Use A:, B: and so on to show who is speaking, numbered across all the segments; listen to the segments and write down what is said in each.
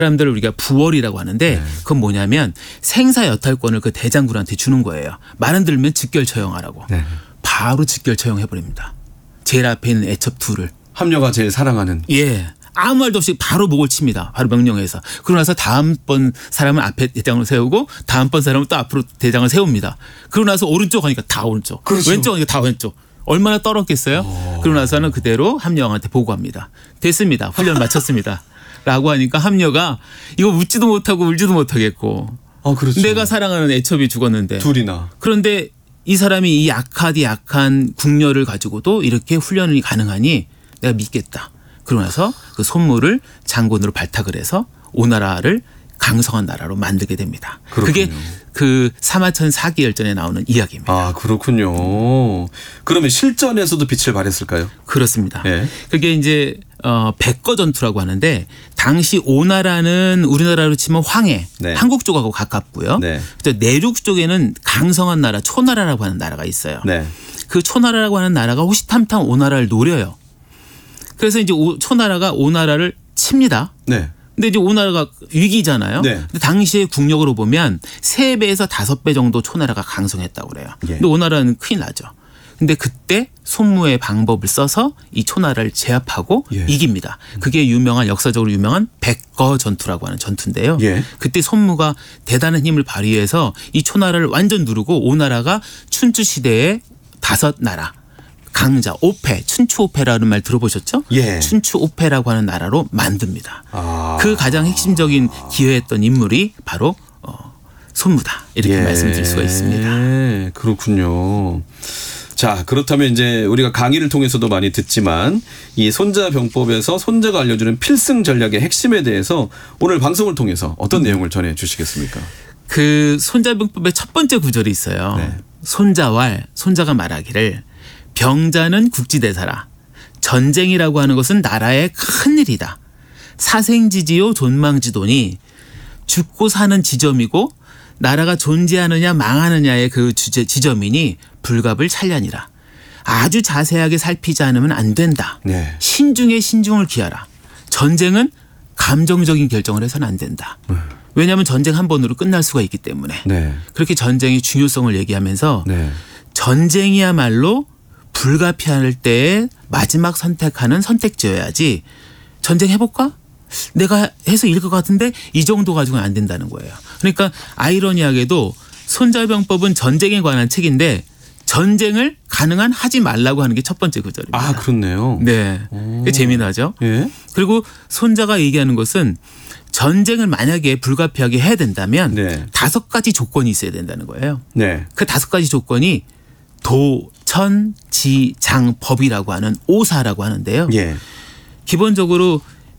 A: 사람들을 우리가 부월이라고 하는데 그건 뭐냐면 생사 여탈권을 그 대장군한테 주는 거예요. 말 안 들으면 직결 처형하라고. 바로 직결 처형해버립니다. 제일 앞에 있는 애첩 둘을.
B: 함녀가 제일 사랑하는.
A: 예. 아무 말도 없이 바로 목을 칩니다. 바로 명령해서. 그러고 나서 다음번 사람은 앞에 대장을 세우고 다음번 사람은 또 앞으로 대장을 세웁니다. 그러고 나서 오른쪽 하니까 다 오른쪽.
B: 그렇죠.
A: 왼쪽 하니까 다 왼쪽. 얼마나 떨었겠어요? 그러고 나서는 그대로 함녀왕한테 보고합니다. 됐습니다. 훈련 마쳤습니다. 라고 하니까 함녀가 이거 웃지도 못하고 울지도 못하겠고.
B: 그렇죠.
A: 내가 사랑하는 애첩이 죽었는데.
B: 둘이나. 그런데
A: 이 사람이 이 약한 궁녀를 가지고도 이렇게 훈련이 가능하니 내가 믿겠다. 그러고 나서 그 손무를 장군으로 발탁을 해서 오나라를 강성한 나라로 만들게 됩니다.
B: 그렇군요.
A: 그게 그 사마천 사기열전에 나오는 이야기입니다.
B: 아, 그렇군요. 그러면 실전에서도 빛을 발했을까요?
A: 그렇습니다.
B: 네.
A: 그게 이제 백거 전투라고 하는데 당시 오나라는 우리나라로 치면 황해,
B: 네.
A: 한국 쪽하고 가깝고요.
B: 네.
A: 내륙 쪽에는 강성한 나라 초나라라고 하는 나라가 있어요.
B: 네.
A: 그 초나라라고 하는 나라가 호시탐탐 오나라를 노려요. 그래서 이제 초나라가 오나라를 칩니다.
B: 네.
A: 근데 이제 오나라가 위기잖아요.
B: 네.
A: 근데 당시의 국력으로 보면 3배에서 5배 정도 초나라가 강성했다고 그래요.
B: 예.
A: 근데 오나라는 큰일 나죠. 근데 그때 손무의 방법을 써서 이 초나라를 제압하고
B: 예.
A: 이깁니다. 그게 역사적으로 유명한 백거 전투라고 하는 전투인데요.
B: 예.
A: 그때 손무가 대단한 힘을 발휘해서 이 초나라를 완전 누르고 오나라가 춘추 시대의 5나라 강자 오패 춘추오패라는 말 들어보셨죠?
B: 예.
A: 춘추오패라고 하는 나라로 만듭니다.
B: 아.
A: 그 가장 핵심적인 기여했던 인물이 바로 손무다 이렇게
B: 예.
A: 말씀드릴 수가 있습니다.
B: 그렇군요. 자, 그렇다면 이제 우리가 강의를 통해서도 많이 듣지만 이 손자병법에서 손자가 알려주는 필승 전략의 핵심에 대해서 오늘 방송을 통해서 어떤 내용을 전해 주시겠습니까?
A: 그 손자병법의 첫 번째 구절이 있어요.
B: 네.
A: 손자가 말하기를 병자는 국지대사라. 전쟁이라고 하는 것은 나라의 큰일이다. 사생지지요 존망지도니 죽고 사는 지점이고 나라가 존재하느냐 망하느냐의 그 지점이니 불갑을 찰려니라. 아주 자세하게 살피지 않으면 안 된다.
B: 네.
A: 신중에 신중을 기하라. 전쟁은 감정적인 결정을 해서는 안 된다. 왜냐하면 전쟁 한 번으로 끝날 수가 있기 때문에.
B: 네.
A: 그렇게 전쟁의 중요성을 얘기하면서
B: 네.
A: 전쟁이야말로 불가피할 때에 마지막 선택하는 선택지여야지 전쟁 해볼까? 내가 해서 이길 것 같은데 이 정도 가지고는 안 된다는 거예요. 그러니까 아이러니하게도 손자병법은 전쟁에 관한 책인데 전쟁을 가능한 하지 말라고 하는 게 첫 번째 구절입니다.
B: 아, 그렇네요.
A: 네. 재미나죠.
B: 예.
A: 그리고 손자가 얘기하는 것은 전쟁을 만약에 불가피하게 해야 된다면
B: 네.
A: 5가지 조건이 있어야 된다는 거예요.
B: 네.
A: 그 5가지 조건이 도, 천, 지, 장, 법이라고 하는 5사라고 하는데요.
B: 예.
A: 기본적으로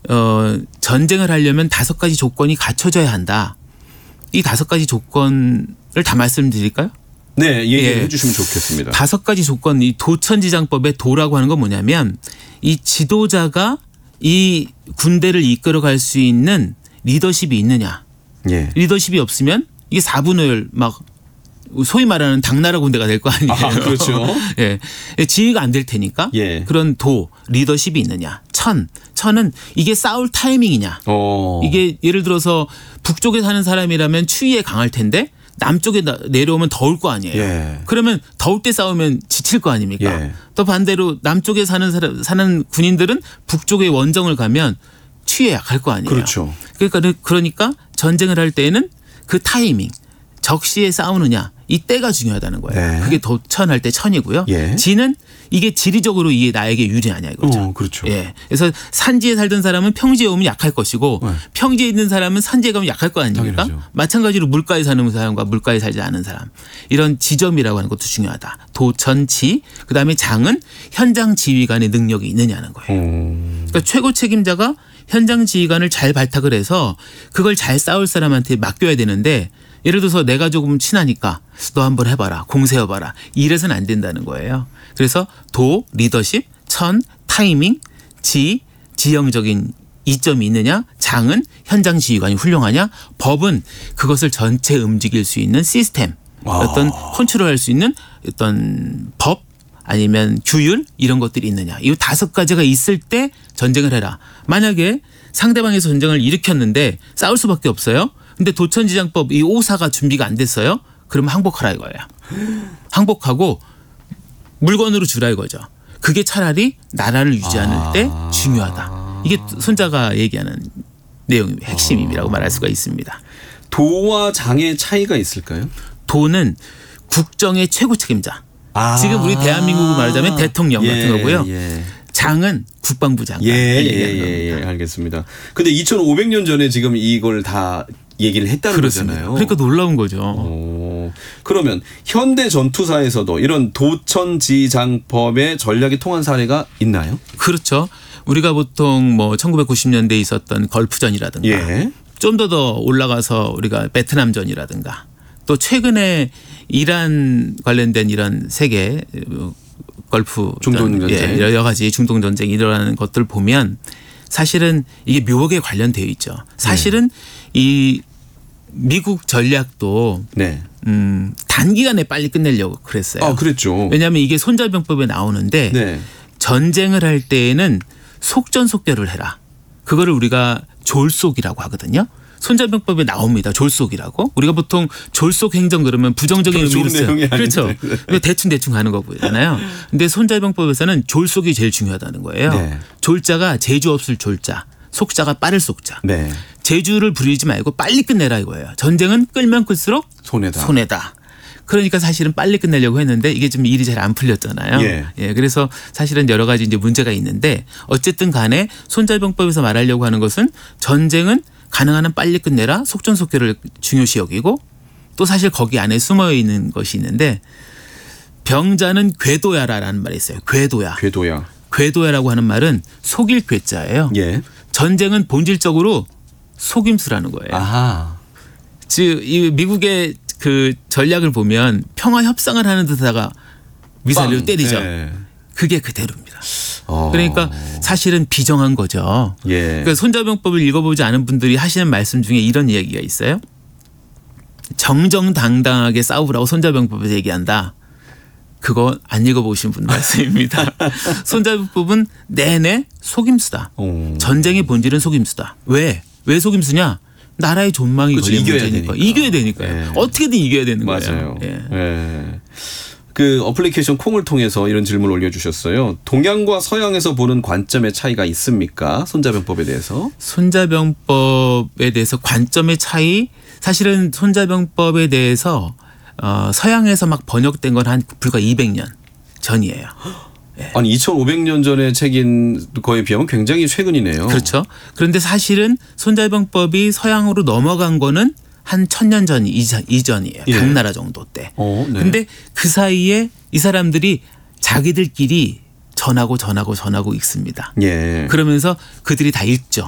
A: 전쟁을 하려면 5가지 조건이 갖춰져야 한다. 이 5가지 조건을 다 말씀드릴까요?
B: 네, 얘기해
A: 예.
B: 주시면 좋겠습니다.
A: 5가지 조건, 이 도천지장법의 도라고 하는 건 뭐냐면 이 지도자가 이 군대를 이끌어갈 수 있는 리더십이 있느냐.
B: 예.
A: 리더십이 없으면 이게 4분의 1 막 소위 말하는 당나라 군대가 될 거 아니에요.
B: 아, 그렇죠.
A: 예. 지휘가 안 될 테니까
B: 예.
A: 그런 리더십이 있느냐. 천은 이게 싸울 타이밍이냐. 이게 예를 들어서 북쪽에 사는 사람이라면 추위에 강할 텐데 남쪽에 내려오면 더울 거 아니에요.
B: 예.
A: 그러면 더울 때 싸우면 지칠 거 아닙니까?
B: 예.
A: 또 반대로 남쪽에 사는 군인들은 북쪽의 원정을 가면 추위에 약할 거 아니에요.
B: 그렇죠.
A: 그러니까 전쟁을 할 때에는 그 타이밍, 적시에 싸우느냐 이 때가 중요하다는 거예요.
B: 네.
A: 그게 도천할 때 천이고요.
B: 예.
A: 지는 이게 지리적으로 이게 나에게 유리하냐 이거죠.
B: 그렇죠.
A: 예. 그래서 산지에 살던 사람은 평지에 오면 약할 것이고
B: 네.
A: 평지에 있는 사람은 산지에 가면 약할 거 아닙니까?
B: 당연하죠.
A: 마찬가지로 물가에 사는 사람과 물가에 살지 않은 사람 이런 지점이라고 하는 것도 중요하다. 도천지 그다음에 장은 현장 지휘관의 능력이 있느냐는 거예요. 그러니까 최고 책임자가 현장 지휘관을 잘 발탁을 해서 그걸 잘 싸울 사람한테 맡겨야 되는데 예를 들어서 내가 조금 친하니까 너 한번 해봐라. 공세해봐라. 이래서는 안 된다는 거예요. 그래서 도, 리더십, 천, 타이밍, 지, 지형적인 이점이 있느냐. 장은 현장 지휘관이 훌륭하냐. 법은 그것을 전체 움직일 수 있는 시스템. 어떤 컨트롤할 수 있는 어떤 법 아니면 규율 이런 것들이 있느냐. 이 5가지가 있을 때 전쟁을 해라. 만약에 상대방에서 전쟁을 일으켰는데 싸울 수밖에 없어요. 근데 도천지장법 이 오사가 준비가 안 됐어요. 그러면 항복하라 이거예요. 항복하고 물건으로 주라 이거죠. 그게 차라리 나라를 유지하는 때 중요하다. 이게 손자가 얘기하는 내용의 핵심이라고 말할 수가 있습니다.
B: 도와 장의 차이가 있을까요?
A: 도는 국정의 최고 책임자. 지금 우리 대한민국을 말하자면 대통령 같은 거고요. 장은 국방부 장관.
B: 알겠습니다. 근데 2500년 전에 지금 이걸 다 얘기를 했다는
A: 그렇습니다.
B: 거잖아요.
A: 그러니까 놀라운 거죠.
B: 그러면 현대 전투사에서도 이런 도천지장법의 전략이 통한 사례가 있나요?
A: 그렇죠. 우리가 보통 뭐 1990년대에 있었던 걸프전이라든가 좀 더 올라가서 우리가 베트남전이라든가 또 최근에 이란 관련된 이런 세계 걸프
B: 중동전쟁
A: 여러 가지 중동전쟁이 일어나는 것들 보면 사실은 이게 묘하게 관련되어 있죠. 사실은 이 미국 전략도 단기간에 빨리 끝내려고 그랬어요.
B: 그랬죠.
A: 왜냐하면 이게 손자병법에 나오는데 전쟁을 할 때에는 속전속결을 해라. 그거를 우리가 졸속이라고 하거든요. 손자병법에 나옵니다. 졸속이라고. 우리가 보통 졸속 행정 그러면 부정적인 의미로 써요. 그렇죠. 대충 가는 거 보잖아요. 근데 손자병법에서는 졸속이 제일 중요하다는 거예요. 졸자가 제주 없을 졸자. 속자가 빠를 속자. 제주를 부리지 말고 빨리 끝내라 이거예요. 전쟁은 끌면 끌수록 손해다. 그러니까 사실은 빨리 끝내려고 했는데 이게 좀 일이 잘 안 풀렸잖아요. 그래서 사실은 여러 가지 이제 문제가 있는데 어쨌든 간에 손자병법에서 말하려고 하는 것은 전쟁은 가능한 한 빨리 끝내라. 속전속결을 중요시 여기고 또 사실 거기 안에 숨어 있는 것이 있는데 병자는 궤도야라는 말이 있어요. 궤도야라고 하는 말은 속일 궤자예요. 전쟁은 본질적으로 속임수라는 거예요. 즉 이 미국의 그 전략을 보면 평화 협상을 하는 듯하다가 미사일로 때리죠. 그게 그대로입니다. 그러니까 사실은 비정한 거죠. 그러니까 손자병법을 읽어보지 않은 분들이 하시는 말씀 중에 이런 이야기가 있어요. 정정당당하게 싸우라고 손자병법에서 얘기한다. 그거 안 읽어보신 분 말씀입니다. 손자병법은 내내 속임수다. 전쟁의 본질은 속임수다. 왜 속임수냐? 나라의 존망이 걸린 문제니까. 이겨야 되니까요. 어떻게든 이겨야 되는 거예요.
B: 그 어플리케이션 콩을 통해서 이런 질문을 올려주셨어요. 동양과 서양에서 보는 관점의 차이가 있습니까? 손자병법에 대해서.
A: 손자병법에 대해서 관점의 차이. 사실은 손자병법에 대해서 서양에서 막 번역된 건 한 불과 200년 전이에요.
B: 아니 2500년 전의 책인 거에 비하면 굉장히 최근이네요.
A: 그렇죠. 그런데 사실은 손자병법이 서양으로 넘어간 거는 한 1000년 전 이전이에요. 당나라 정도 때. 그런데 그 사이에 이 사람들이 자기들끼리 전하고 읽습니다. 그러면서 그들이 다 읽죠.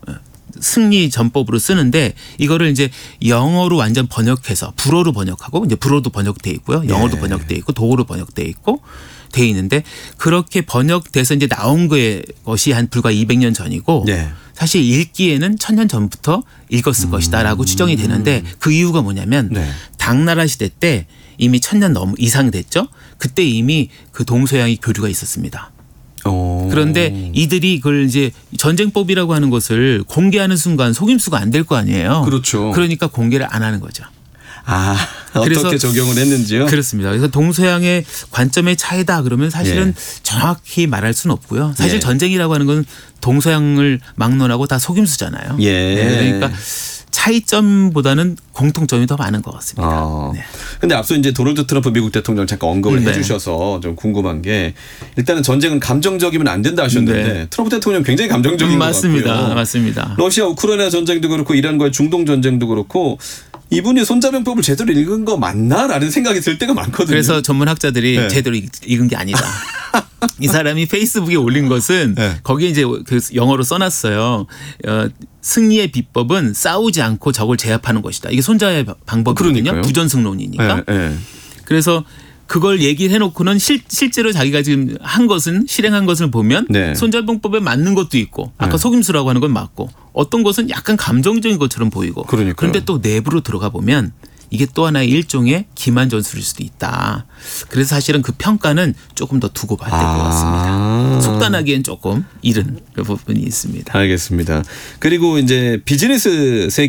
A: 승리 전법으로 쓰는데 이거를 이제 영어로 완전 번역해서 불어로 번역하고 이제 불어도 번역돼 있고요. 영어도 번역돼 있고 도어로 번역돼 있고 돼 있는데 그렇게 번역돼서 이제 나온 것이 한 불과 200년 전이고 사실 읽기에는 1000년 전부터 읽었을 것이다라고 추정이 되는데 그 이유가 뭐냐면 당나라 시대 때 이미 1000년 이상 됐죠. 그때 이미 그 동서양이 교류가 있었습니다. 그런데 이들이 그걸 이제 전쟁법이라고 하는 것을 공개하는 순간 속임수가 안 될 거 아니에요.
B: 그렇죠.
A: 그러니까 공개를 안 하는 거죠.
B: 어떻게 적용을 했는지요?
A: 그렇습니다. 그래서 동서양의 관점의 차이다 그러면 사실은 정확히 말할 수는 없고요. 사실 전쟁이라고 하는 건 동서양을 막론하고 다 속임수잖아요. 그러니까 차이점보다는 공통점이 더 많은 것 같습니다.
B: 근데 앞서 이제 도널드 트럼프 미국 대통령 잠깐 언급을 해주셔서 좀 궁금한 게 일단은 전쟁은 감정적이면 안 된다 하셨는데 트럼프 대통령 굉장히 감정적인 것 같고요.
A: 맞습니다.
B: 러시아 우크라이나 전쟁도 그렇고 이란과의 중동 전쟁도 그렇고 이분이 손자병법을 제대로 읽은 거 맞나라는 생각이 들 때가 많거든요.
A: 그래서 전문학자들이 제대로 읽은 게 아니다. 이 사람이 페이스북에 올린 것은 거기에 이제 그 영어로 써놨어요. 승리의 비법은 싸우지 않고 적을 제압하는 것이다. 이게 손자의 방법이거든요. 부전승론이니까. 그래서 그걸 얘기를 해놓고는 실제로 자기가 지금 한 것은 실행한 것을 보면 손자병법에 맞는 것도 있고 아까 속임수라고 하는 건 맞고 어떤 것은 약간 감정적인 것처럼 보이고 그런데 또 내부로 들어가 보면 이게 또 하나의 일종의 기만 전술일 수도 있다. 그래서 사실은 그 평가는 조금 더 두고 봐야 될 것 같습니다. 속단하기엔 조금 이른 그 부분이 있습니다.
B: 알겠습니다. 그리고 이제 비즈니스 세계